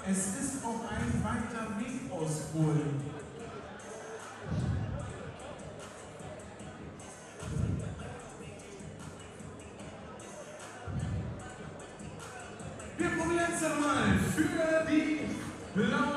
Es ist auch ein weiter Weg aus Polen. Wir probieren es mal für die blaue